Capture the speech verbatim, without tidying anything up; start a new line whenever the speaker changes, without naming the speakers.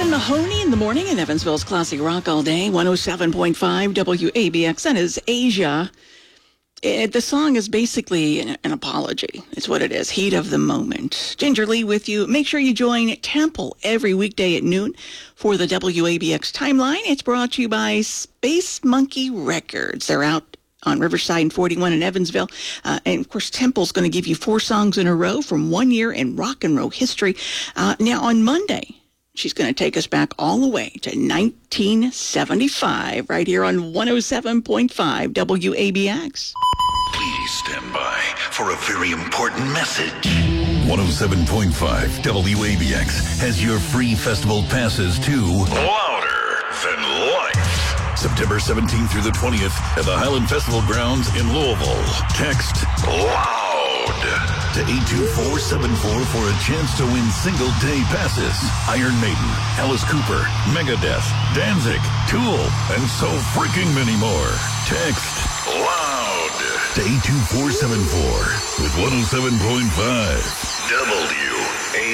John Mahoney in the morning in Evansville's Classic Rock all day, one oh seven point five W A B X. That is Asia. It, the song is basically an, an apology. It's what it is. Heat of the moment. Ginger Lee with you. Make sure you join Temple every weekday at noon for the W A B X Timeline. It's brought to you by Space Monkey Records. They're out on Riverside and forty-one in Evansville. Uh, and, of course, Temple's going to give you four songs in a row from one year in rock and roll history. Uh, now, on Monday, she's going to take us back all the way to nineteen seventy-five right here on one oh seven point five W A B X.
Please stand by for a very important message.
one oh seven point five W A B X has your free festival passes to
Louder Than Life.
September seventeenth through the twentieth at the Highland Festival Grounds in Louisville. Text
LOUD
to eight two four seven four for a chance to win single-day passes. Iron Maiden, Alice Cooper, Megadeth, Danzig, Tool, and so freaking many more. Text
LOUD
to eight two four seven four with one oh seven point five
W